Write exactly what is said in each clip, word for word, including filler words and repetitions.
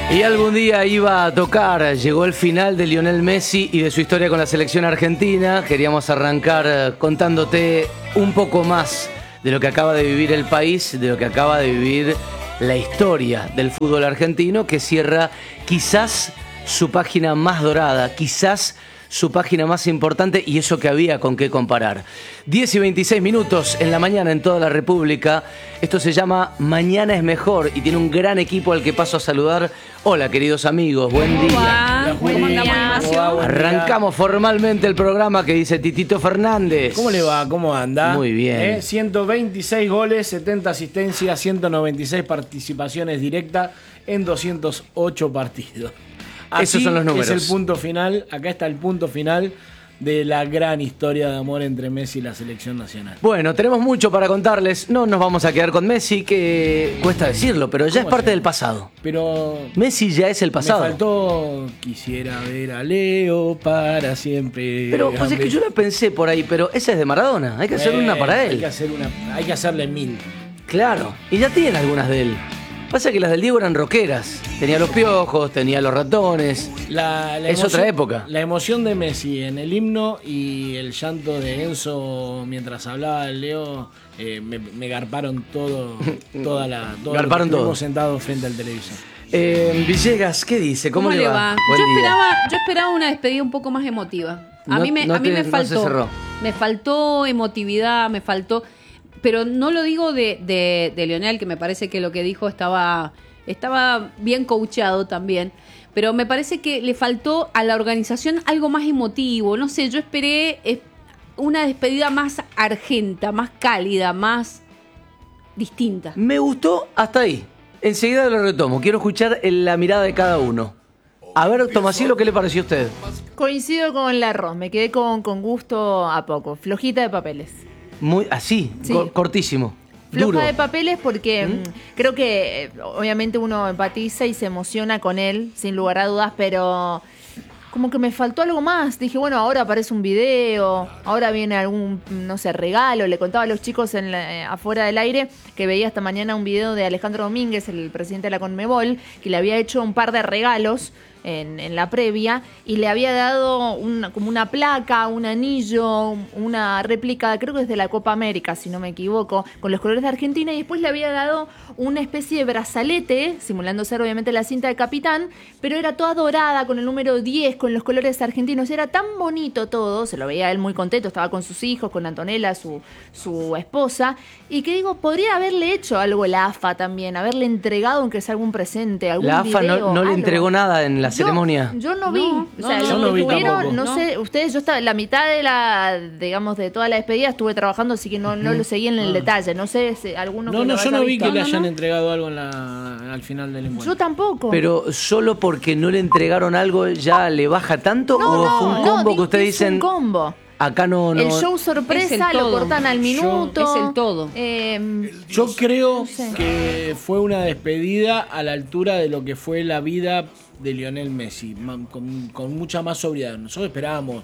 Y algún día iba a tocar, llegó el final de Lionel Messi y de su historia con la selección argentina. Queríamos arrancar contándote un poco más de lo que acaba de vivir el país, de lo que acaba de vivir la historia del fútbol argentino, que cierra quizás su página más dorada, quizás su página más importante, y eso que había con qué comparar. diez y veintiséis minutos en la mañana en toda la República. Esto se llama Mañana es Mejor y tiene un gran equipo al que paso a saludar. Hola, queridos amigos, buen día. Hola, ¿cómo andamos? Arrancamos formalmente el programa que dice Titito Fernández. ¿Cómo le va? ¿Cómo anda? Muy bien. ¿Eh? ciento veintiséis goles, setenta asistencias, ciento noventa y seis participaciones directas en doscientos ocho partidos. Así Esos son los números. Es el punto final, acá está el punto final de la gran historia de amor entre Messi y la selección nacional. Bueno, tenemos mucho para contarles. No nos vamos a quedar con Messi, que cuesta decirlo, pero ya es parte del pasado. Pero Messi ya es el pasado. me faltó, quisiera ver a Leo para siempre. Pero pues es que yo la pensé por ahí, pero esa es de Maradona. Hay que hacer Eh, una para él. Hay que, hacer una, hay que hacerle mil. Claro, y ya tiene algunas de él. Pasa que las del Diego eran rockeras. Tenía los piojos, tenía los ratones. La, la es emoción, otra época. La emoción de Messi en el himno y el llanto de Enzo mientras hablaba de Leo eh, me, me garparon todo, toda la, todo garparon lo que todo. estuvimos sentados frente al televisor. Eh, Villegas, ¿qué dice? ¿Cómo, ¿Cómo le va? Buen Yo día. esperaba, yo esperaba una despedida un poco más emotiva. A No- mí me, no a mí te- me no faltó. se cerró. Me faltó emotividad, me faltó. Pero no lo digo de, de, de Lionel, que me parece que lo que dijo estaba, estaba bien coachado también. Pero me parece que le faltó a la organización algo más emotivo. No sé, yo esperé eh, una despedida más argenta, más cálida, más distinta. Me gustó hasta ahí. Enseguida lo retomo. Quiero escuchar la mirada de cada uno. A ver, Tomasilo, ¿qué le pareció a usted? Coincido con la Ros, me quedé con, con gusto a poco. Flojita de papeles. Muy así, Sí. co- cortísimo. Floja Duro. de papeles porque mm, creo que eh, obviamente uno empatiza y se emociona con él, sin lugar a dudas, pero como que me faltó algo más. Dije, bueno, ahora aparece un video, ahora viene algún, no sé, regalo. Le contaba a los chicos en la- eh, afuera del aire que veía esta mañana un video de Alejandro Domínguez, el presidente de la Conmebol, que le había hecho un par de regalos en, en la previa y le había dado una, como una placa, un anillo, una réplica, creo que es de la Copa América, si no me equivoco, con los colores de Argentina, y después le había dado una especie de brazalete, simulando ser obviamente la cinta de capitán, pero era toda dorada, con el número diez, con los colores argentinos. Era tan bonito todo, se lo veía él muy contento, estaba con sus hijos, con Antonella, su, su esposa, y que digo, podría haberle hecho algo la A F A también, haberle entregado aunque sea algún presente, algún La A F A no, video, no le algo. entregó nada en la Yo- ceremonia. Yo no vi. No, o sea, no, lo yo que no vi tuvieron, tampoco. no No. sé, ustedes, yo estaba, la mitad de la, digamos, de toda la despedida estuve trabajando, así que no, no lo seguí en el detalle. No sé si alguno No, que no, lo yo haya no vi visto. que le No, no, hayan no. entregado algo en la, al final del encuentro. Yo tampoco. Pero solo porque no le entregaron algo ya le baja tanto, no, o no, fue un no, combo digo que ustedes es dicen un combo. acá no, no. El show Es sorpresa el lo todo. cortan al minuto. Es el todo. Eh, Yo creo sé. que fue una despedida a la altura de lo que fue la vida de Lionel Messi, ma- con, con mucha más sobriedad. Nosotros esperábamos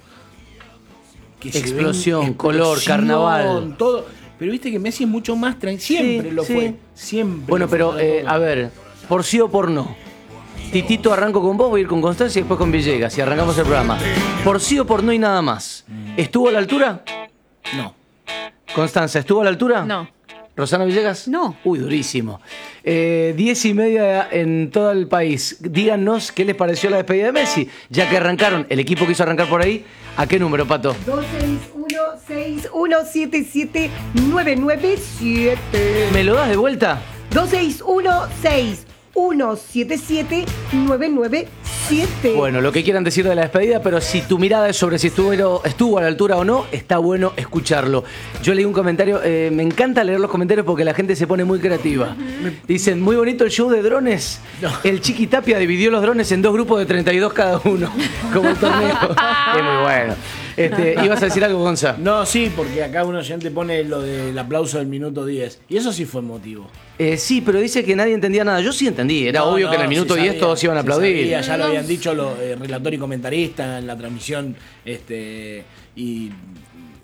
que se Explosión, ven- color, carnaval. todo. Pero viste que Messi es mucho más tranquilo. Siempre Sí, lo sí. fue. Siempre. Bueno, lo fue pero para eh, todo. a ver, por sí o por no. Titito, arranco con vos, voy a ir con Constancia y después con Villegas y arrancamos el programa. Por sí o por no y nada más. ¿Estuvo a la altura? No. Constanza, ¿estuvo a la altura? no. ¿Rosana Villegas? No. Uy, durísimo. Eh, diez y media en todo el país. Díganos qué les pareció la despedida de Messi. Ya que arrancaron, el equipo quiso arrancar por ahí. ¿A qué número, Pato? dos seis uno seis uno siete siete nueve nueve siete. ¿Me lo das de vuelta? dos seis uno seis uno siete siete nueve nueve siete. Bueno, lo que quieran decir de la despedida, pero si tu mirada es sobre si estuvo, estuvo a la altura o no, está bueno escucharlo. Yo leí un comentario, eh, me encanta leer los comentarios porque la gente se pone muy creativa. Dicen, muy bonito el show de drones. No. El Chiqui Tapia dividió los drones en dos grupos de treinta y dos cada uno, como el torneo. Es muy bueno. Este, ¿ibas a decir algo, Gonza? No, sí, porque acá un oyente pone lo del aplauso del minuto diez. Y eso sí fue emotivo. Eh, sí, pero dice que nadie entendía nada. Yo sí entendí, era No, obvio no, que en el minuto se diez sabía, todos iban a se aplaudir. sabía, ya lo No. habían dicho los eh, relator y comentarista en la transmisión. Este, y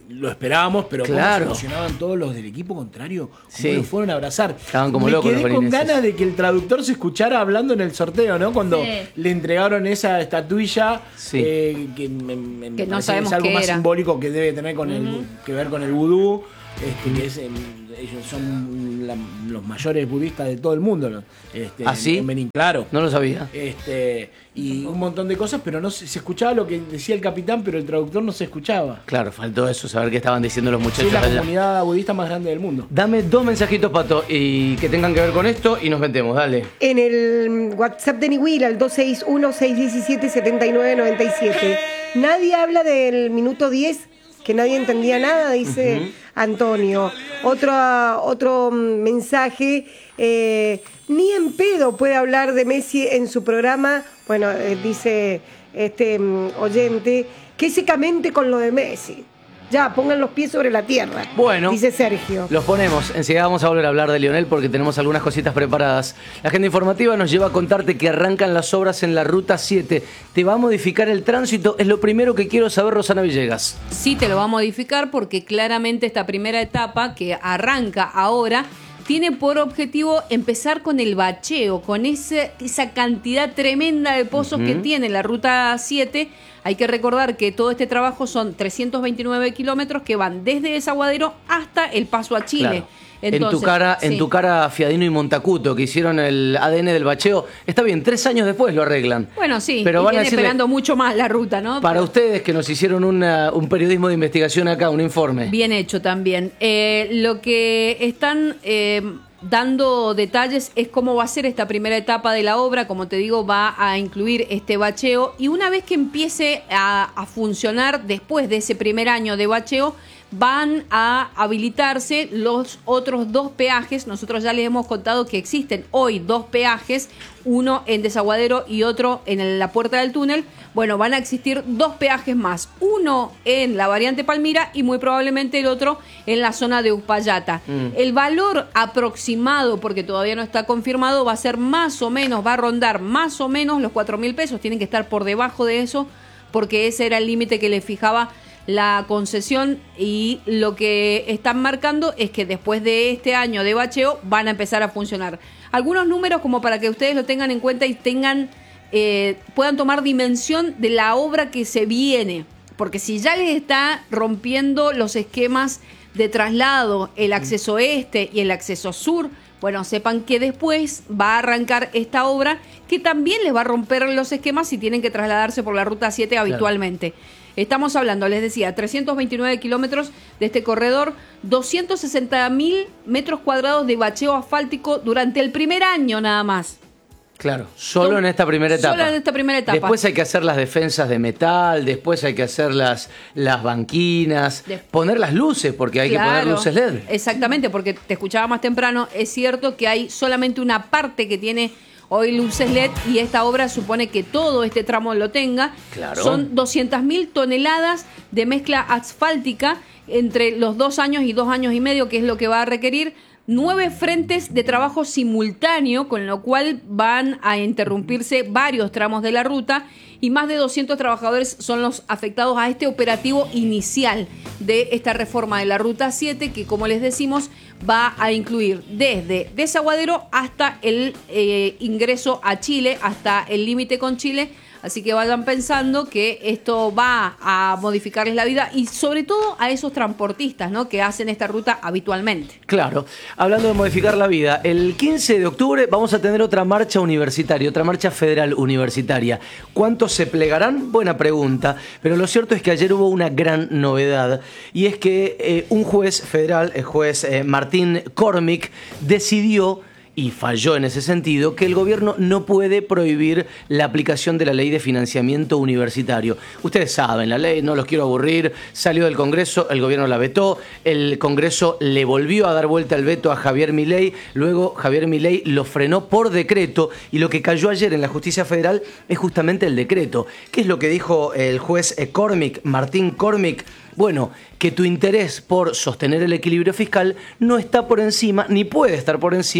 lo esperábamos, pero Claro. cómo se emocionaban todos los del equipo contrario, cómo Sí. lo fueron a abrazar. Estaban como Me locos quedé los con barineses. ganas de que el traductor se escuchara hablando en el sorteo, ¿no? Cuando Sí. le entregaron esa estatuilla, Sí. eh, que, me, me Que no parece sabemos es algo qué más era. simbólico que debe tener con el, que ver con el vudú, este, que es, eh, ellos son la- los mayores budistas de todo el mundo. ¿No? Este, ¿Ah, sí? en Benín, claro. No lo sabía. Este, y un montón de cosas, pero no se, se escuchaba lo que decía el capitán, pero el traductor no se escuchaba. Claro, faltó eso, saber qué estaban diciendo los Es muchachos la allá. comunidad budista más grande del mundo. Dame dos mensajitos, Pato, y que tengan que ver con esto y nos metemos, dale. En el WhatsApp de Niwil al dos seis uno, seis uno siete, siete nueve nueve siete. Nadie habla del minuto diez, que nadie entendía nada, dice Antonio. Otro, otro mensaje, eh, ni en pedo puede hablar de Messi en su programa. Bueno, eh, dice este mm, oyente, que secamente con lo de Messi. Ya, pongan los pies sobre la tierra. Bueno. Dice Sergio. Los ponemos. Enseguida vamos a volver a hablar de Lionel porque tenemos algunas cositas preparadas. La agenda informativa nos lleva a contarte que arrancan las obras en la Ruta siete. ¿Te va a modificar el tránsito? Es lo primero que quiero saber, Rosana Villegas. Sí te lo va a modificar porque claramente esta primera etapa que arranca ahora tiene por objetivo empezar con el bacheo, con ese, esa cantidad tremenda de pozos Ujú. que tiene la Ruta siete. Hay que recordar que todo este trabajo son trescientos veintinueve kilómetros que van desde Desaguadero hasta el paso a Chile. Claro. Entonces, en tu cara, en sí. tu cara, Fiadino y Montacuto, que hicieron el A D N del bacheo, está bien, tres años después lo arreglan. Bueno, sí, Pero y van a viene decirle, pegando mucho más la ruta, ¿no? para Pero- ustedes que nos hicieron una- un periodismo de investigación acá, un informe. Bien hecho también. Eh, lo que están eh, dando detalles es cómo va a ser esta primera etapa de la obra. Como te digo, va a incluir este bacheo. Y una vez que empiece a, a funcionar, después de ese primer año de bacheo, van a habilitarse los otros dos peajes. Nosotros ya les hemos contado que existen hoy dos peajes, uno en Desaguadero y otro en la Puerta del Túnel. Bueno, van a existir dos peajes más, uno en la variante Palmira y muy probablemente el otro en la zona de Uspallata. Mm. El valor aproximado, porque todavía no está confirmado, va a ser más o menos, va a rondar más o menos los cuatro mil pesos. Tienen que estar por debajo de eso porque ese era el límite que le fijaba la concesión, y lo que están marcando es que después de este año de bacheo van a empezar a funcionar. Algunos números como para que ustedes lo tengan en cuenta y tengan eh, puedan tomar dimensión de la obra que se viene, porque si ya les está rompiendo los esquemas de traslado, el acceso este y el acceso sur, bueno, sepan que después va a arrancar esta obra que también les va a romper los esquemas si tienen que trasladarse por la Ruta siete habitualmente. Estamos hablando, les decía, trescientos veintinueve kilómetros de este corredor, doscientos sesenta mil metros cuadrados de bacheo asfáltico durante el primer año nada más. Claro, solo Son- en esta primera etapa. solo en esta primera etapa. Después hay que hacer las defensas de metal, después hay que hacer las, las banquinas, De- poner las luces, porque hay que poner Claro, luces L E D. Exactamente, porque te escuchaba más temprano, es cierto que hay solamente una parte que tiene hoy luces L E D y esta obra supone que todo este tramo lo tenga. Claro. Son doscientas mil toneladas de mezcla asfáltica entre los dos años y dos años y medio, que es lo que va a requerir. Nueve frentes de trabajo simultáneo, con lo cual van a interrumpirse varios tramos de la ruta, y más de doscientos trabajadores son los afectados a este operativo inicial de esta reforma de la Ruta siete, que, como les decimos, va a incluir desde Desaguadero hasta el eh, ingreso a Chile, hasta el límite con Chile. Así que vayan pensando que esto va a modificarles la vida, y sobre todo a esos transportistas, ¿no?, que hacen esta ruta habitualmente. Claro, hablando de modificar la vida, el quince de octubre vamos a tener otra marcha universitaria, otra marcha federal universitaria. ¿Cuántos se plegarán? Buena pregunta, pero lo cierto es que ayer hubo una gran novedad, y es que eh, un juez federal, el juez eh, Martín Cormick, decidió, y falló en ese sentido, que el gobierno no puede prohibir la aplicación de la ley de financiamiento universitario. Ustedes saben, la ley, no los quiero aburrir, salió del Congreso, el gobierno la vetó, el Congreso le volvió a dar vuelta el veto a Javier Milei, luego Javier Milei lo frenó por decreto, y lo que cayó ayer en la justicia federal es justamente el decreto. ¿Qué es lo que dijo el juez Cormick, Martín Cormick? Bueno, que tu interés por sostener el equilibrio fiscal no está por encima, ni puede estar por encima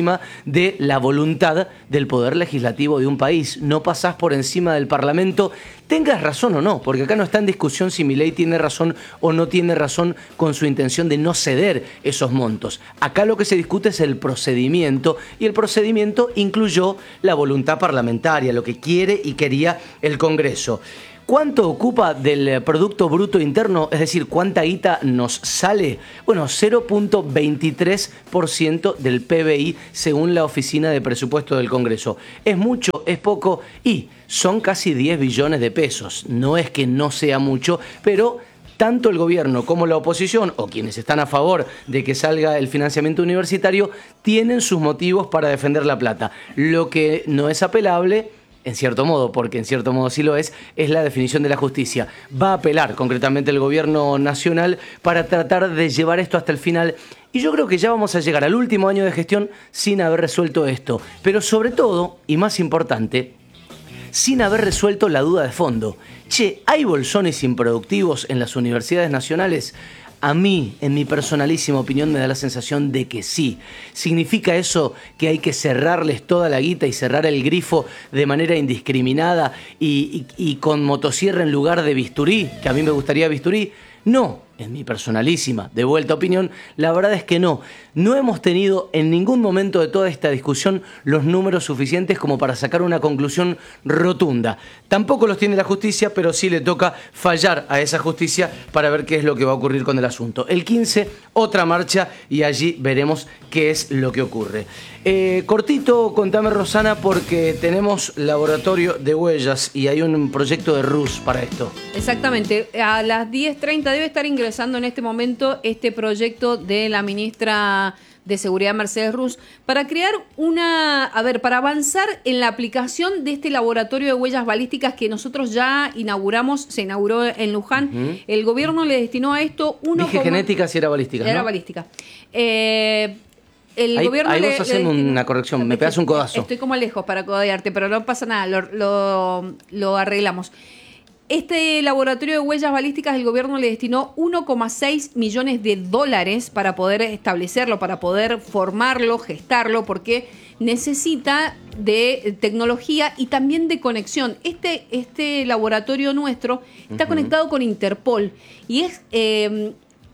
de la voluntad del poder legislativo de un país. No pasás por encima del Parlamento, tengas razón o no, porque acá no está en discusión si Milei tiene razón o no tiene razón con su intención de no ceder esos montos. Acá lo que se discute es el procedimiento, y el procedimiento incluyó la voluntad parlamentaria, lo que quiere y quería el Congreso. ¿Cuánto ocupa del Producto Bruto Interno? Es decir, ¿cuánta guita nos sale? Bueno, cero punto veintitrés por ciento del P B I según la Oficina de Presupuesto del Congreso. ¿Es mucho? ¿Es poco? Y son casi diez billones de pesos. No es que no sea mucho, pero tanto el gobierno como la oposición, o quienes están a favor de que salga el financiamiento universitario, tienen sus motivos para defender la plata. Lo que no es apelable, en cierto modo, porque en cierto modo sí lo es, es la definición de la justicia. Va a apelar concretamente el gobierno nacional para tratar de llevar esto hasta el final. Y yo creo que ya vamos a llegar al último año de gestión sin haber resuelto esto. Pero sobre todo, y más importante, sin haber resuelto la duda de fondo. Che, ¿hay bolsones improductivos en las universidades nacionales? A mí, en mi personalísima opinión, me da la sensación de que sí. ¿Significa eso que hay que cerrarles toda la guita y cerrar el grifo de manera indiscriminada y, y, y con motosierra en lugar de bisturí? Que a mí me gustaría bisturí. No, en mi personalísima, de vuelta opinión, la verdad es que no. No hemos tenido en ningún momento de toda esta discusión los números suficientes como para sacar una conclusión rotunda. Tampoco los tiene la justicia, pero sí le toca fallar a esa justicia para ver qué es lo que va a ocurrir con el asunto. El quince, otra marcha, y allí veremos qué es lo que ocurre. Eh, cortito, contame, Rosana, porque tenemos laboratorio de huellas y hay un proyecto de R U S para esto. Exactamente. A las diez treinta debe estar ingresando en este momento este proyecto de la ministra de Seguridad, Mercedes Ruz, para crear una, a ver, para avanzar en la aplicación de este laboratorio de huellas balísticas que nosotros ya inauguramos, se inauguró en Luján. Uh-huh. El gobierno le destinó a esto uno. Dije genética si era balística, Era ¿no? balística. Eh, el ahí gobierno ahí le, vos hacen le, una corrección, me pegas un codazo. Estoy como lejos para codearte, pero no pasa nada, lo, lo, lo arreglamos. Este laboratorio de huellas balísticas, el gobierno le destinó uno coma seis millones de dólares para poder establecerlo, para poder formarlo, gestarlo, porque necesita de tecnología y también de conexión. Este, este laboratorio nuestro está uh-huh. conectado con Interpol y es eh,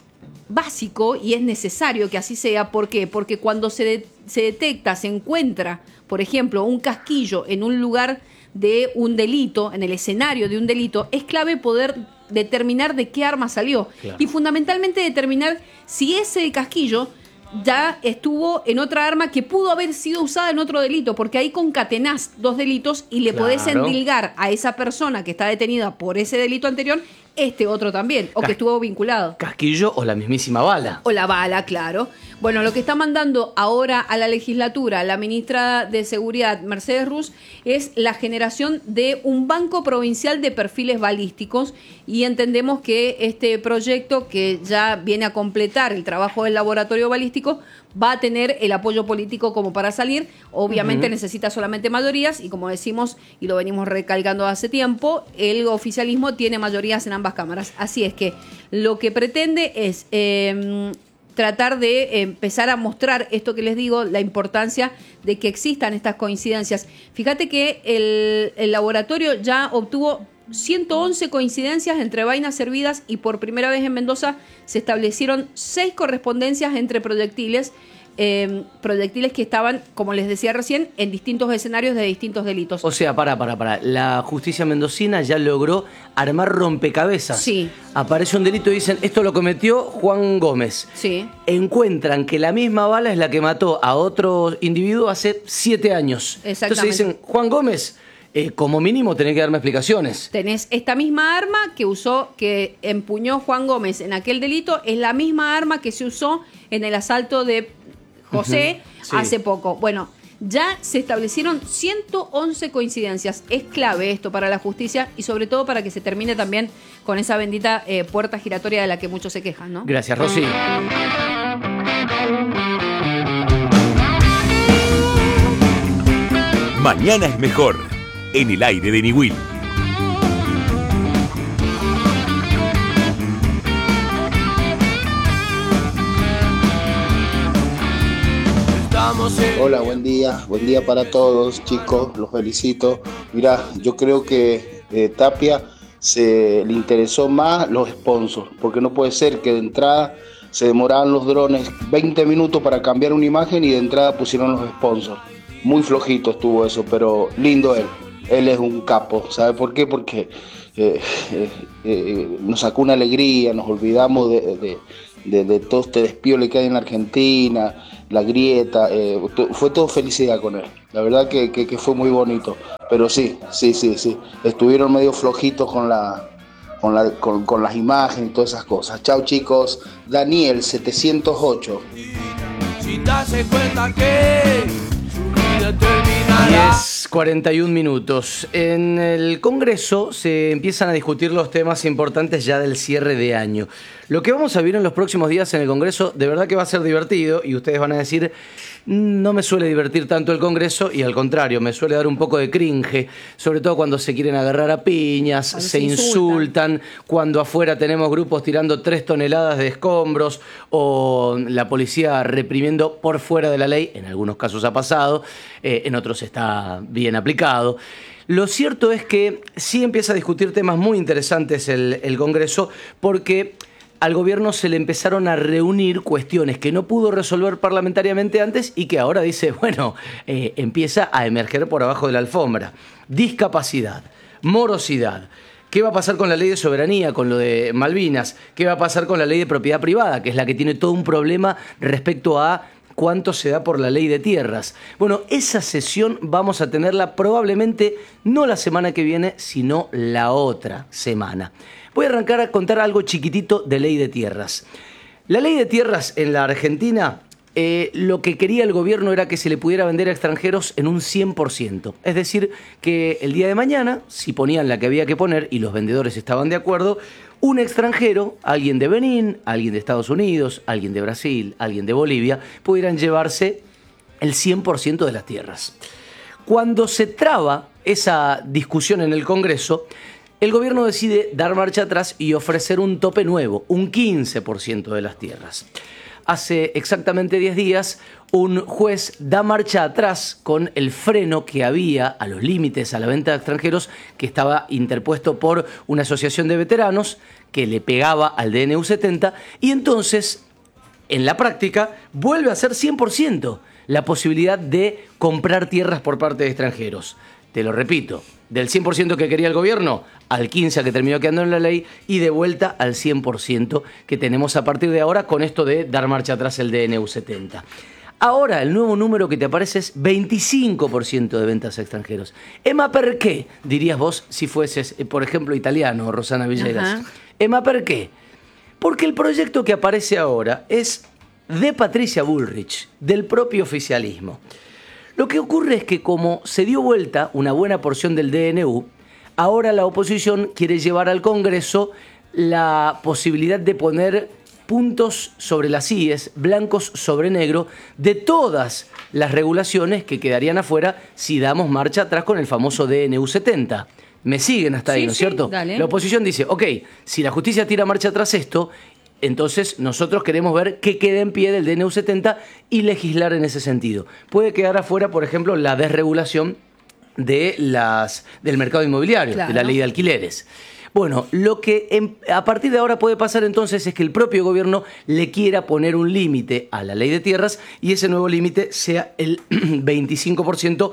básico y es necesario que así sea. ¿Por qué? Porque cuando se, de, se detecta, se encuentra, por ejemplo, un casquillo en un lugar de un delito, en el escenario de un delito, es clave poder determinar de qué arma salió. Claro. Y fundamentalmente determinar si ese casquillo ya estuvo en otra arma que pudo haber sido usada en otro delito, porque ahí concatenás dos delitos y le claro. podés endilgar a esa persona que está detenida por ese delito anterior este otro también, o Cas- que estuvo vinculado. Casquillo o la mismísima bala. O la bala, claro. Bueno, lo que está mandando ahora a la legislatura la ministra de Seguridad, Mercedes Ruz, es la generación de un banco provincial de perfiles balísticos, y entendemos que este proyecto, que ya viene a completar el trabajo del laboratorio balístico, va a tener el apoyo político como para salir. Obviamente uh-huh. necesita solamente mayorías, y como decimos y lo venimos recalcando hace tiempo, el oficialismo tiene mayorías en ambas cámaras. Así es que lo que pretende es eh, tratar de empezar a mostrar esto que les digo, la importancia de que existan estas coincidencias. Fíjate que el, el laboratorio ya obtuvo ciento once coincidencias entre vainas servidas, y por primera vez en Mendoza se establecieron seis correspondencias entre proyectiles, eh, proyectiles que estaban, como les decía recién, en distintos escenarios de distintos delitos. O sea, para, para, para. La justicia mendocina ya logró armar rompecabezas. Sí. Aparece un delito y dicen, esto lo cometió Juan Gómez. Sí. Encuentran que la misma bala es la que mató a otro individuo hace siete años. Exactamente. Entonces dicen, Juan Gómez, Eh, como mínimo tenés que darme explicaciones. Tenés esta misma arma que usó, que empuñó Juan Gómez en aquel delito, es la misma arma que se usó en el asalto de José uh-huh. sí. hace poco. Bueno, ya se establecieron ciento once coincidencias. Es clave esto para la justicia, y sobre todo para que se termine también con esa bendita eh, puerta giratoria de la que muchos se quejan, ¿no? Gracias, Rosy. Mañana es mejor. En el aire de Niwil. Estamos Hola, buen día, buen día para todos, chicos, los felicito. Mirá, yo creo que eh, Tapia se le interesó más los sponsors, porque no puede ser que de entrada se demoraban los drones veinte minutos para cambiar una imagen y de entrada pusieron los sponsors. Muy flojito estuvo eso, pero lindo él. Él es un capo, ¿sabe por qué? Porque eh, eh, eh, nos sacó una alegría, nos olvidamos de, de, de, de todo este despiole que hay en la Argentina, la grieta, eh, fue todo felicidad con él. La verdad que, que, que fue muy bonito. Pero sí, sí, sí, sí. Estuvieron medio flojitos con la, con la, con, con las imágenes y todas esas cosas. Chao, chicos. Daniel setecientos ocho. Si te das cuenta que diez cuarenta y un minutos. En el Congreso se empiezan a discutir los temas importantes ya del cierre de año. Lo que vamos a vivir en los próximos días en el Congreso de verdad que va a ser divertido y ustedes van a decir, no me suele divertir tanto el Congreso y al contrario, me suele dar un poco de cringe, sobre todo cuando se quieren agarrar a piñas, Cuando se se insultan. insultan, cuando afuera tenemos grupos tirando tres toneladas de escombros o la policía reprimiendo por fuera de la ley, en algunos casos ha pasado, eh, en otros está bien aplicado. Lo cierto es que sí empieza a discutir temas muy interesantes el, el Congreso porque al gobierno se le empezaron a reunir cuestiones que no pudo resolver parlamentariamente antes y que ahora dice, bueno, eh, empieza a emerger por abajo de la alfombra. Discapacidad, morosidad. ¿Qué va a pasar con la ley de soberanía, con lo de Malvinas? ¿Qué va a pasar con la ley de propiedad privada, que es la que tiene todo un problema respecto a cuánto se da por la ley de tierras? Bueno, esa sesión vamos a tenerla probablemente no la semana que viene, sino la otra semana. Voy a arrancar a contar algo chiquitito de ley de tierras. La ley de tierras en la Argentina, eh, lo que quería el gobierno era que se le pudiera vender a extranjeros en un cien por ciento. Es decir, que el día de mañana, si ponían la que había que poner y los vendedores estaban de acuerdo, un extranjero, alguien de Benín, alguien de Estados Unidos, alguien de Brasil, alguien de Bolivia, pudieran llevarse el cien por ciento de las tierras. Cuando se traba esa discusión en el Congreso, el gobierno decide dar marcha atrás y ofrecer un tope nuevo, un quince por ciento de las tierras. Hace exactamente diez días, un juez da marcha atrás con el freno que había a los límites a la venta de extranjeros que estaba interpuesto por una asociación de veteranos que le pegaba al D N U setenta y entonces, en la práctica, vuelve a ser cien por ciento la posibilidad de comprar tierras por parte de extranjeros. Te lo repito, del cien por ciento que quería el gobierno al quince por ciento que terminó quedando en la ley y de vuelta al cien por ciento que tenemos a partir de ahora con esto de dar marcha atrás el D N U setenta. Ahora el nuevo número que te aparece es veinticinco por ciento de ventas a extranjeros. ¿Ema per qué? Dirías vos si fueses, por ejemplo, italiano, Rosana Villegas. Ajá. ¿Ema per qué? Porque el proyecto que aparece ahora es de Patricia Bullrich, del propio oficialismo. Lo que ocurre es que como se dio vuelta una buena porción del D N U, ahora la oposición quiere llevar al Congreso la posibilidad de poner puntos sobre las íes, blancos sobre negro, de todas las regulaciones que quedarían afuera si damos marcha atrás con el famoso D N U setenta. Me siguen hasta ahí, sí, ¿no es sí, cierto? Dale. La oposición dice, ok, si la justicia tira marcha atrás esto, entonces nosotros queremos ver qué queda en pie del D N U setenta y legislar en ese sentido. Puede quedar afuera, por ejemplo, la desregulación de las, del mercado inmobiliario, claro, de la ley de alquileres. Bueno, lo que en, a partir de ahora puede pasar entonces es que el propio gobierno le quiera poner un límite a la ley de tierras y ese nuevo límite sea el veinticinco por ciento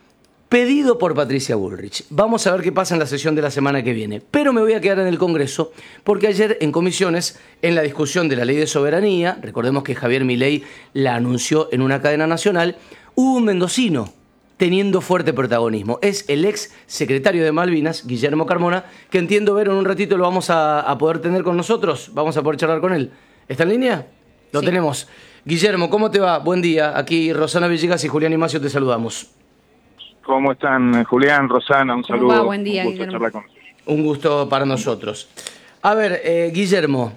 pedido por Patricia Bullrich. Vamos a ver qué pasa en la sesión de la semana que viene. Pero me voy a quedar en el Congreso porque ayer en comisiones, en la discusión de la ley de soberanía, recordemos que Javier Milei la anunció en una cadena nacional, hubo un mendocino teniendo fuerte protagonismo. Es el ex secretario de Malvinas, Guillermo Carmona, que entiendo, ver en un ratito lo vamos a, a poder tener con nosotros. Vamos a poder charlar con él. ¿Está en línea? Lo sí. tenemos. Guillermo, ¿cómo te va? Buen día. Aquí Rosana Villegas y Julián Imacio te saludamos. ¿Cómo están, Julián, Rosana? Un saludo. Va? Buen día, un gusto Guillermo. Con... Un gusto para nosotros. A ver, eh, Guillermo,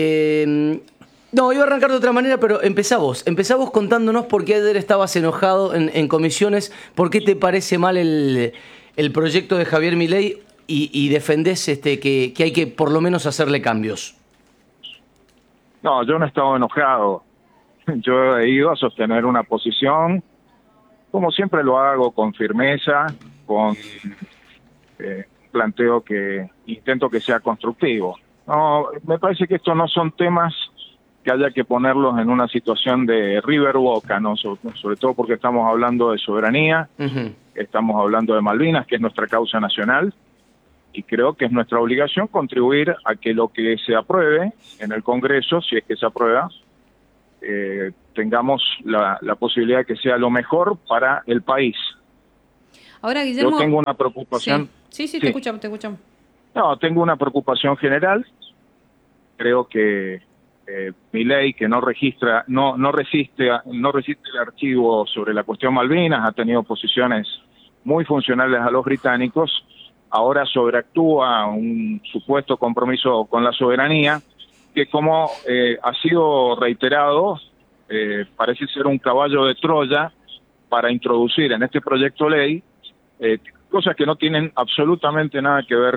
eh, no, iba a arrancar de otra manera, pero empezá vos. Empezá vos contándonos por qué ayer estabas enojado en, en comisiones, por qué te parece mal el, el proyecto de Javier Milei y, y defendés este, que, que hay que por lo menos hacerle cambios. No, yo no he estado enojado. yo he ido a sostener una posición, como siempre lo hago, con firmeza, con eh, planteo que intento que sea constructivo. No, me parece que estos no son temas que haya que ponerlos en una situación de River Boca, ¿no? So, sobre todo porque estamos hablando de soberanía, uh-huh. estamos hablando de Malvinas, que es nuestra causa nacional, y creo que es nuestra obligación contribuir a que lo que se apruebe en el Congreso, si es que se aprueba, eh, tengamos la, la posibilidad de que sea lo mejor para el país. Ahora, Guillermo... Yo tengo una preocupación... Sí, sí, sí, te sí. escuchamos, te escuchamos. No, tengo una preocupación general. Creo que eh, mi ley, que no registra, no no resiste, no resiste el archivo sobre la cuestión Malvinas, ha tenido posiciones muy funcionales a los británicos, ahora sobreactúa un supuesto compromiso con la soberanía, que como eh, ha sido reiterado, eh, parece ser un caballo de Troya para introducir en este proyecto de ley eh, cosas que no tienen absolutamente nada que ver